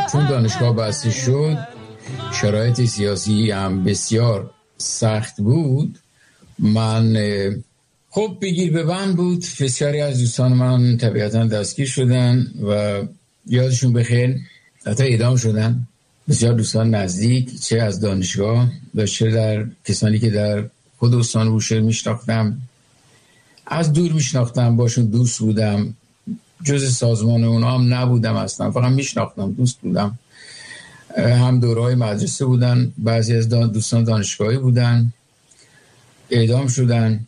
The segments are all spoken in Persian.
چون دانشگاه بسته شد، شرایط سیاسی هم بسیار سخت بود. من خب بگیر به بند بود. بسیاری از دوستان من طبیعتا دستگیر شدن و یادشون بخیر حتی اعدام شدن. بسیار دوستان نزدیک، چه از دانشگاه و چه در کسانی که در خود استان بوشهر میشناختم، از دور میشناختم، باشون دوست بودم، جز سازمان اونا هم نبودم اصلا، فقط میشناختم، دوست بودم. هم دورهای مدرسه بودن، بعضی از دوستان دانشگاهی بودن، اعدام شدن.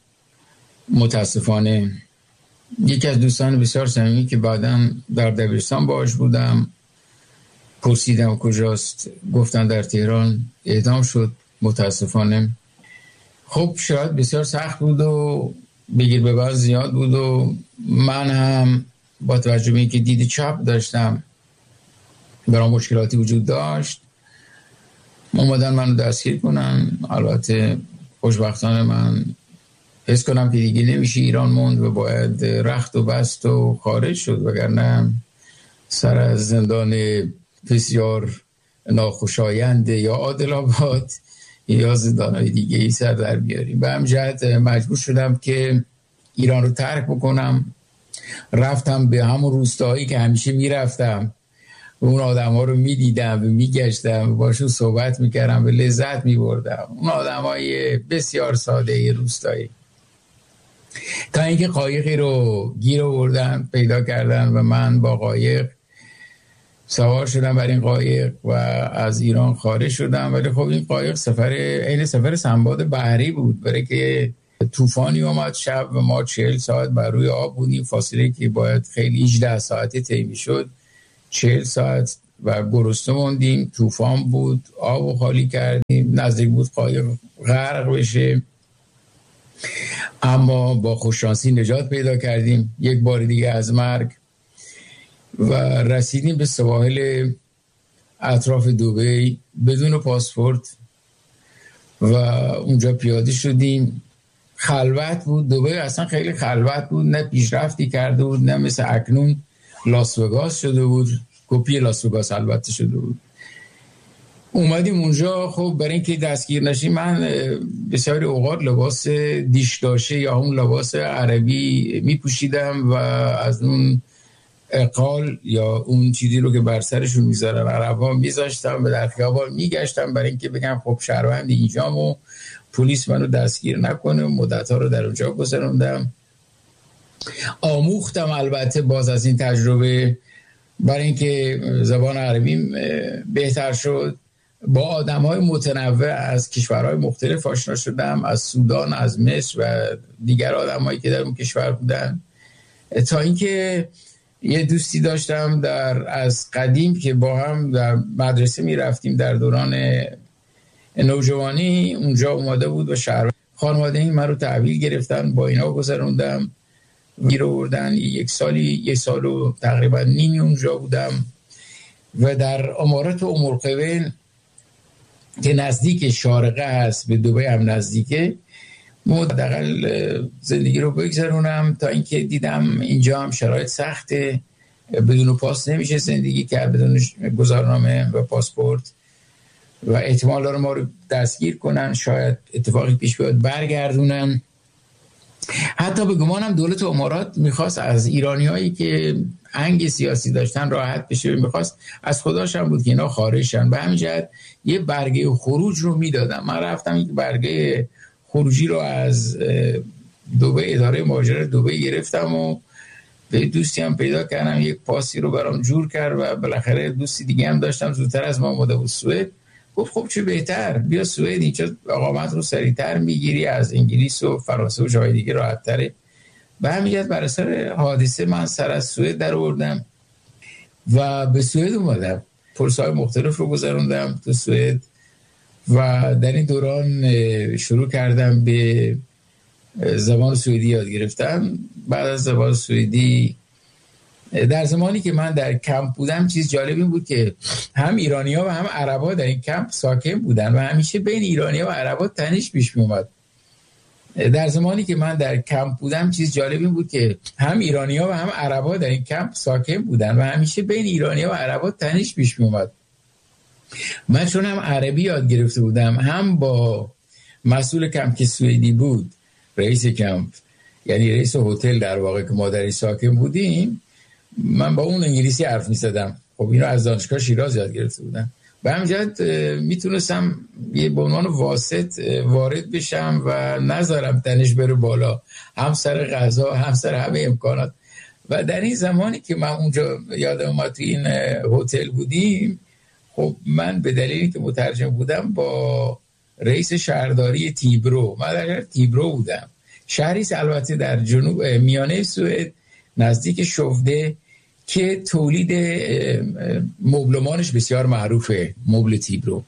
متاسفانه یکی از دوستان بسیار صمیمی که بعداً در دبیرستان باهاش بودم، پرسیدم کجاست، گفتن در تهران، اعدام شد متاسفانه. خب شاید بسیار سخت بود و بگیر به بعض زیاد بود و من هم با توجه به اینکه دید چپ داشتم، برام مشکلاتی وجود داشت، اومدن منو دستگیر کنن. البته خوشبختانه من حس کنم که دیگه نمیشه ایران موند و باید رخت و بست و خارج شد، وگرنه سر از زندان بسیار ناخوشایند یا عادل آباد یا زندانهای دیگه ای سر در بیاریم. به همین جهت مجبور شدم که ایران رو ترک بکنم. رفتم به همون روستایی که همیشه میرفتم و اون آدم ها رو میدیدم و میگشتم و باشون صحبت میکردم و لذت میبردم. اون آدم های بسیار ساده روستایی، تا اینکه قایقی رو گیر آوردن، پیدا کردن و من با قایق سوار شدم بر این قایق و از ایران خارج شدم. ولی خب این قایق عین سفر سنباد بحری بود، برای که طوفانی اومد شب و ما 40 ساعت بر روی آب بودیم. فاصله که باید خیلی 18 ساعته طی میشد، 40 ساعت و گرسنه موندیم. طوفان بود، آب خالی کردیم، نزدیک بود قایق غرق بشه، اما با خوششانسی نجات پیدا کردیم یک بار دیگه از مرگ و رسیدیم به سواحل اطراف دبی بدون پاسپورت و اونجا پیاده شدیم. خلوت بود دبی، اصلا خیلی خلوت بود، نه پیشرفتی کرده بود، نه مثل اکنون لاس وگاس شده بود، کپی لاس وگاس البته شده بود. اومدیم اونجا. خب برای اینکه دستگیر نشیم من بسیاری اوقات لباس دیشداشه یا اون لباس عربی میپوشیدم و از اون اقال یا اون چیزی رو که بر سرشون میذارن عربا میذاشتم و در خیابان میگشتم برای اینکه بگم خب شهروند اینجام و پلیس منو دستگیر نکنه. مدت‌ها رو در اونجا گذروندم. آموختم البته باز از این تجربه، برای اینکه زبان عربی بهتر شد. با آدم‌های متنوع از کشورهای مختلف آشنا شدم، از سودان، از مصر و دیگر آدم‌هایی که در اون کشور بودن، تا اینکه یه دوستی داشتم از قدیم که با هم در مدرسه میرفتیم در دوران نوجوانی، اونجا اومده بود و شهر خانواده این من رو تحویل گرفتن، با اینا گذروندم، گیر آوردن. یک سال و تقریبا نیمی اونجا بودم و در امارات ام القوین که نزدیک شارقه هست، به دبی هم نزدیکه، حداقل زندگی رو بگذرونم تا اینکه دیدم اینجا هم شرایط سخته، بدون پاس نمیشه زندگی کرد، بدون گذارنامه و پاسپورت و احتمال داره ما رو دستگیر کنن، شاید اتفاقی پیش بیاد برگردونن. حتی به گمانم دولت امارات میخواست از ایرانیایی که انگ سیاسی داشتن راحت بشه، میخواست از خداش هم بود که اینا خارج شن. به همین جهت یه برگه خروج رو میدادم. من رفتم یک برگه خروجی رو از دبی، اداره مهاجرت دبی گرفتم و به دوستی هم پیدا کردم، یک پاسی رو برام جور کرد و بالاخره دوستی دیگه هم داشتم زودتر از ما اومده بود سوئد. گفت خب چه بهتر، بیا سوئد، اینجا اقامت رو سریعتر میگیری، از انگلیس و فرانسه و جای دیگه راحت تره. به همین جهت بر اثر حادثه من سر از سوئد در آوردم و به سوئد اومدم. پرس‌های مختلف رو گذروندم تو سوئد و در این دوران شروع کردم به زبان سوئدی یاد گرفتن. بعد از زبان سوئدی، در زمانی که من در کمپ بودم، چیز جالب این بود که هم ایرانی‌ها و هم عربا در این کمپ ساکن بودن و همیشه بین ایرانی‌ها و عربا تنش پیش می اومد. در زمانی که من در کمپ بودم چیز جالبی بود که هم ایرانی‌ها و هم عرب‌ها در این کمپ ساکن بودن و همیشه بین ایرانی‌ها و عرب‌ها تنش پیش می‌اومد. من چون هم عربی یاد گرفته بودم، هم با مسئول کمپ که سوئدی بود، رئیس کمپ، یعنی رئیس هتل در واقع که ما در ساکن بودیم، من با اون انگلیسی حرف می‌زدم. خب اینو از دانشگاه شیراز یاد گرفته بودم. به همین جهت میتونستم به عنوان واسط وارد بشم و نذارم تنش بره بالا، هم سر غذا هم سر همه امکانات. و در این زمانی که من اونجا یادم اومد توی این هتل بودیم، خب من به دلیلی که مترجم بودم با رئیس شهرداری تیبرو، من در تیبرو بودم، شهری البته در جنوب میانه سوئد نزدیک شوفده که تولید مبلمانش بسیار معروفه، مبل تیبرو.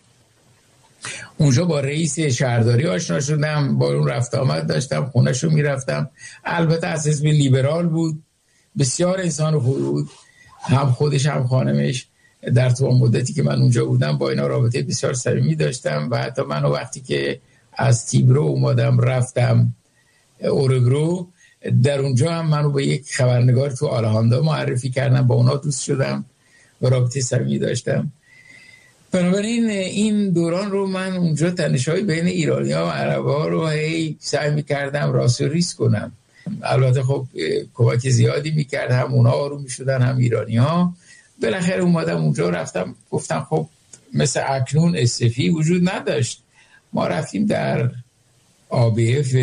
اونجا با رئیس شهرداری آشنا شدم، با اون رفت آمد داشتم، خونه‌شو میرفتم. البته از حزب لیبرال بود، بسیار انسان خوبی بود، هم خودش هم خانمش. در طول مدتی که من اونجا بودم با اینا رابطه بسیار صمیمی داشتم و حتی من وقتی که از تیبرو اومدم رفتم اوربرو، در اونجا هم منو به یک خبرنگار تو آلهاندا معرفی کردم، با اونا دوست شدم و رابطه صمیمی داشتم. بنابراین این دوران رو من اونجا تنش‌های بین ایرانی‌ها و عرب‌ها رو هی سعی می‌کردم راست و ریز کنم. البته خب کمک زیادی می‌کرد، هم اونا آروم می‌شدن هم ایرانی‌ها. بالاخره اومدم اونجا، رفتم گفتم خب مثل اکنون استفی وجود نداشت. ما رفتیم در ABF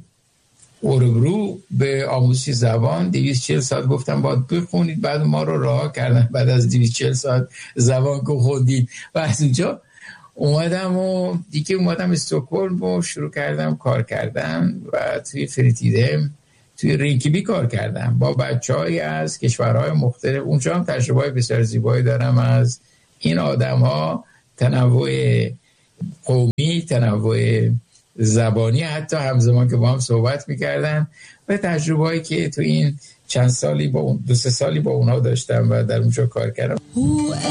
اوربرو به آموزش زبان 240 ساعت، گفتم باید بخونید، بعد ما رو رها کردن بعد از 240 ساعت زبان که خوندیم. و از اونجا اومدم و دیگه اومدم استکهلم و شروع کردم کار کردن و توی فریتیدهم توی رینکیبی کار کردم با بچه‌ای از کشورهای مختلف. اونجا هم تجربه بسیار زیبایی دارم از این آدم‌ها، تنوع قومی، تنوع زبانی، حتی همزمان که با هم صحبت میکردن و تجربه‌ای که تو این چند سالی با اون 2-3 سالی با اونها داشتم و در اونجا کار کردم.